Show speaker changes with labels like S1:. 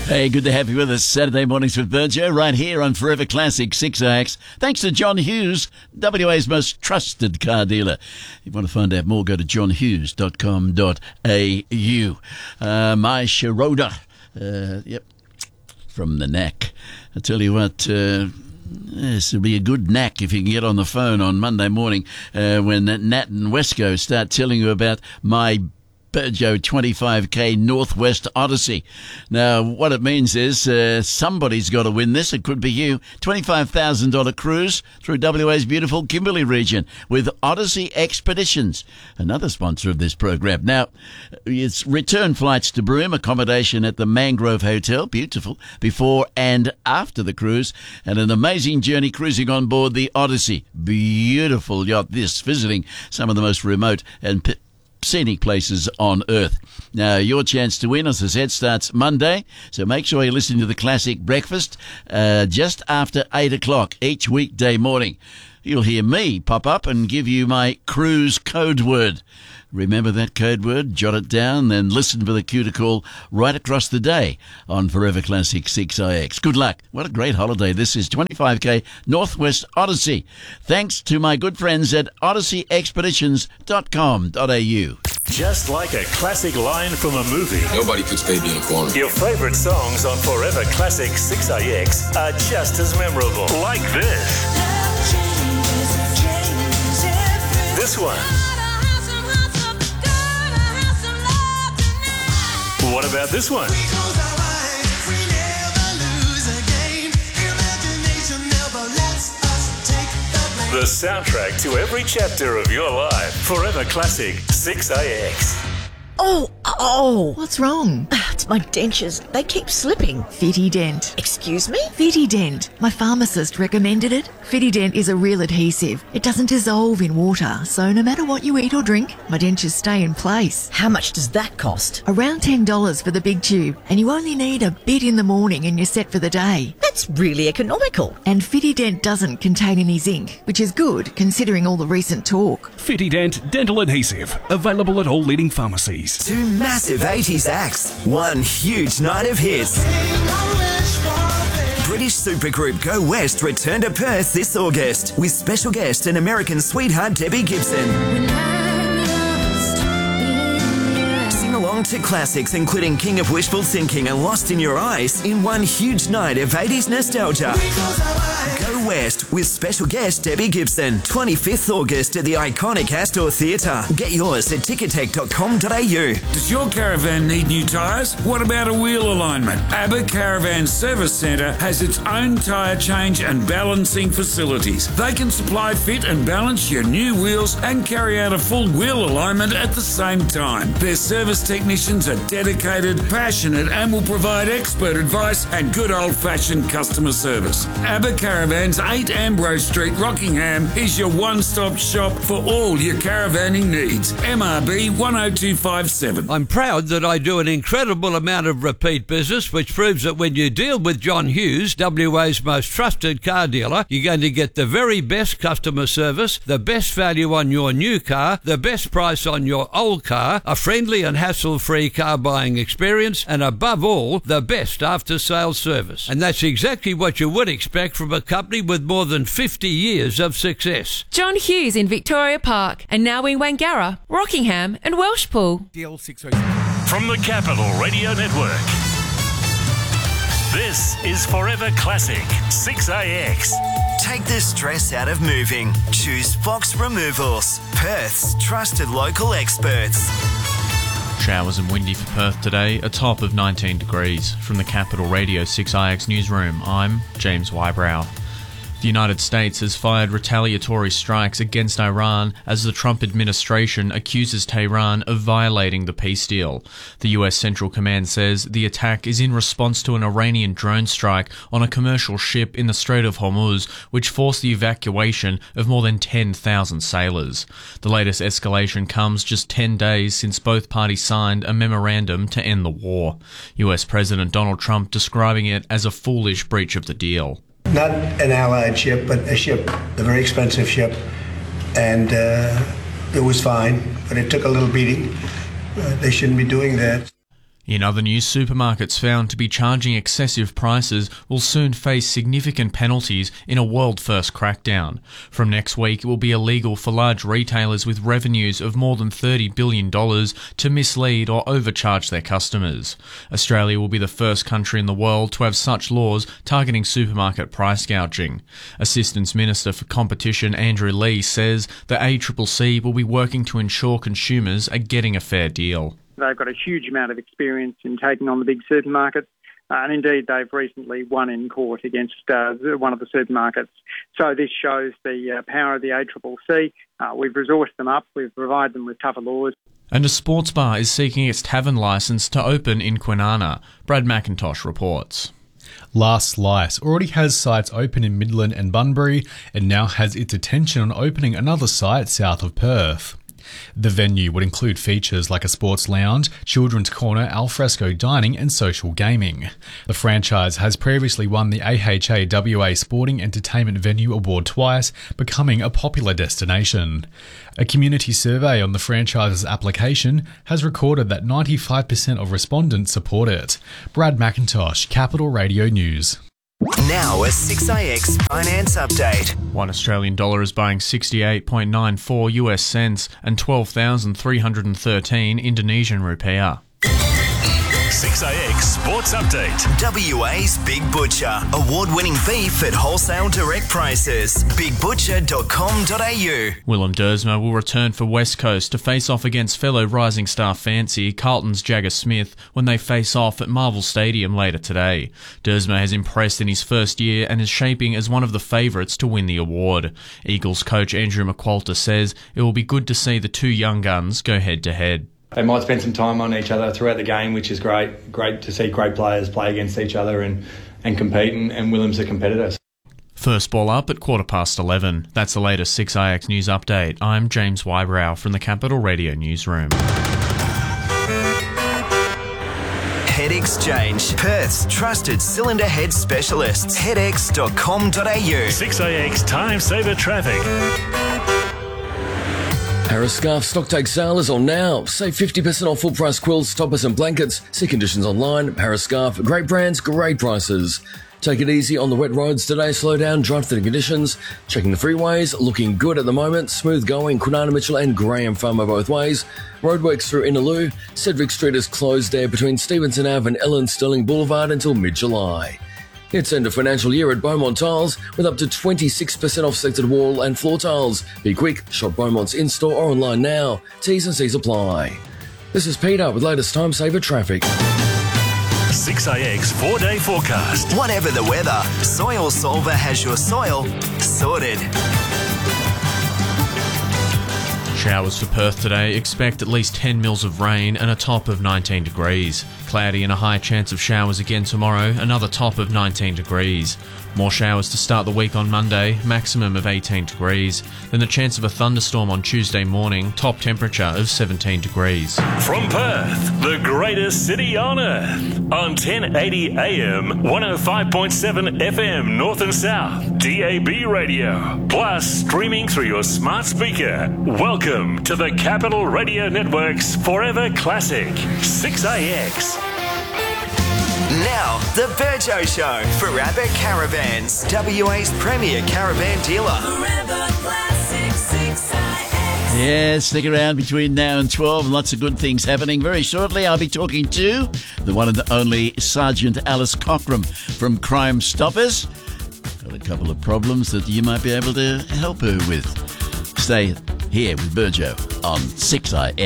S1: Hey, good to have you with us. Saturday mornings with Virgil, right here on Forever Classic 6AX. Thanks to John Hughes, WA's most trusted car dealer. If you want to find out more, go to johnhughes.com.au. My Sharoda, from the knack. I tell you what, this will be a good knack if you can get on the phone on Monday morning when Nat and Wesco start telling you about my Peugeot 25k Northwest Odyssey. Now, what it means is somebody's got to win this. It could be you. $25,000 cruise through WA's beautiful Kimberley region with Odyssey Expeditions, another sponsor of this program. Now, it's return flights to Broome, accommodation at the Mangrove Hotel, beautiful, before and after the cruise, and an amazing journey cruising on board the Odyssey. Beautiful yacht, this, visiting some of the most remote and scenic places on Earth. Now, your chance to win, as I said, starts Monday, so make sure you listen to the Classic Breakfast just after 8 o'clock each weekday morning. You'll hear me pop up and give you my cruise code word. Remember that code word, jot it down, then listen for the cue to call right across the day on Forever Classic 6IX. Good luck. What a great holiday. This is 25k Northwest Odyssey. Thanks to my good friends at odysseyexpeditions.com.au.
S2: Just like a classic line from a movie.
S3: Nobody puts baby in a corner.
S2: Your favourite songs on Forever Classic 6IX are just as memorable. Like this. This one. What about this one? The soundtrack to every chapter of your life. Forever Classic 6AX.
S4: Oh, what's wrong? It's my dentures. They keep slipping.
S5: Fitident.
S4: Excuse me?
S5: Fitident. My pharmacist recommended it. Fitident is a real adhesive. It doesn't dissolve in water, so no matter what you eat or drink, my dentures stay in place.
S4: How much does that cost?
S5: Around $10 for the big tube, and you only need a bit in the morning and you're set for the day.
S4: That's really economical.
S5: And Fitident doesn't contain any zinc, which is good considering all the recent talk.
S6: Fitident Dental Adhesive. Available at all leading pharmacies.
S7: Two massive 80s acts. One huge night of hits. British supergroup Go West return to Perth this August with special guest and American sweetheart Debbie Gibson. Sing along to classics including King of Wishful Thinking and Lost in Your Eyes in one huge night of 80s nostalgia. Go West with special guest Debbie Gibson. 25th August at the iconic Astor Theatre. Get yours at ticketek.com.au.
S8: Does your caravan need new tyres? What about a wheel alignment? ABBA Caravan Service Centre has its own tyre change and balancing facilities. They can supply, fit and balance your new wheels and carry out a full wheel alignment at the same time. Their service technicians are dedicated, passionate and will provide expert advice and good old-fashioned customer service. ABBA Caravans 8 Ambrose Street, Rockingham is your one-stop shop for all your caravanning needs. MRB 10257.
S9: I'm proud that I do an incredible amount of repeat business, which proves that when you deal with John Hughes, WA's most trusted car dealer, you're going to get the very best customer service, the best value on your new car, the best price on your old car, a friendly and hassle-free car buying experience, and above all, the best after-sales service. And that's exactly what you would expect from a company with more than 50 years of success.
S10: John Hughes in Victoria Park, and now in Wangara, Rockingham and Welshpool.
S2: From the Capital Radio Network, this is Forever Classic 6AX.
S7: Take the stress out of moving. Choose Fox Removals, Perth's trusted local experts.
S11: Showers and windy for Perth today, a top of 19 degrees. From the Capital Radio 6IX newsroom, I'm James Wybrow. The United States has fired retaliatory strikes against Iran as the Trump administration accuses Tehran of violating the peace deal. The US Central Command says the attack is in response to an Iranian drone strike on a commercial ship in the Strait of Hormuz, which forced the evacuation of more than 10,000 sailors. The latest escalation comes just 10 days since both parties signed a memorandum to end the war. US President Donald Trump describing it as a foolish breach of the deal.
S12: Not an Allied ship, but a ship, a very expensive ship, and it was fine, but it took a little beating. They shouldn't be doing that.
S11: In other news, supermarkets found to be charging excessive prices will soon face significant penalties in a world-first crackdown. From next week, it will be illegal for large retailers with revenues of more than $30 billion to mislead or overcharge their customers. Australia will be the first country in the world to have such laws targeting supermarket price gouging. Assistant Minister for Competition Andrew Lee says the ACCC will be working to ensure consumers are getting a fair deal.
S3: They've got a huge amount of experience in taking on the big supermarkets, and indeed they've recently won in court against one of the supermarkets. So this shows the power of the ACCC. We've resourced them up, we've provided them with tougher laws.
S11: And a sports bar is seeking its tavern licence to open in Kwinana. Brad McIntosh reports.
S13: Last Slice already has sites open in Midland and Bunbury and now has its attention on opening another site south of Perth. The venue would include features like a sports lounge, children's corner, alfresco dining and social gaming. The franchise has previously won the AHA WA Sporting Entertainment Venue Award twice, becoming a popular destination. A community survey on the franchise's application has recorded that 95% of respondents support it. Brad McIntosh, Capital Radio News.
S7: Now a 6IX finance update.
S11: One Australian dollar is buying 68.94 US cents and 12,313 Indonesian rupiah.
S2: 6IX Sports Update.
S7: WA's Big Butcher. Award-winning beef at wholesale direct prices. BigButcher.com.au.
S11: Willem Dersma will return for West Coast to face off against fellow Rising Star fancy Carlton's Jagger Smith when they face off at Marvel Stadium later today. Dersma has impressed in his first year and is shaping as one of the favourites to win the award. Eagles coach Andrew McQualter says it will be good to see the two young guns go head-to-head.
S14: They might spend some time on each other throughout the game, which is great. Great to see great players play against each other and compete, and Willem's a competitor.
S11: First ball up at 11:15. That's the latest 6IX News Update. I'm James Wybrow from the Capital Radio Newsroom.
S7: Head Exchange, Perth's trusted cylinder head specialists. Headex.com.au.
S2: 6IX Time Saver Traffic.
S15: Parascarf Stocktake sale is on now. Save 50% off full price quilts, toppers and blankets. See conditions online. Parascarf, great brands, great prices. Take it easy on the wet roads today. Slow down, drive through the conditions. Checking the freeways, looking good at the moment. Smooth going, Kwinana Mitchell and Graham Farmer both ways. Roadworks through Innaloo. Cedric Street is closed there between Stevenson Ave and Ellen Sterling Boulevard until mid-July. It's end of financial year at Beaumont Tiles with up to 26% off selected wall and floor tiles. Be quick, shop Beaumont's in-store or online now. T's and C's apply. This is Peter with latest Time Saver Traffic.
S2: 6IX 4-day forecast.
S7: Whatever the weather, Soil Solver has your soil sorted.
S11: Showers for Perth today. Expect at least 10 mils of rain and a top of 19 degrees. Cloudy and a high chance of showers again tomorrow, another top of 19 degrees. More showers to start the week on Monday, maximum of 18 degrees. Then the chance of a thunderstorm on Tuesday morning, top temperature of 17 degrees.
S2: From Perth, the greatest city on earth. On 1080 AM, 105.7 FM North and South, DAB radio. Plus streaming through your smart speaker. Welcome to the Capital Radio Network's Forever Classic, 6IX.
S7: Now, the Virgo Show for Abbott Caravans, WA's premier caravan dealer.
S1: Forever Classic 6IX. Yeah, stick around between now and 12. Lots of good things happening. Very shortly, I'll be talking to the one and only Sergeant Alice Cockram from Crime Stoppers. Got a couple of problems that you might be able to help her with. Stay here with Virgo on 6IX.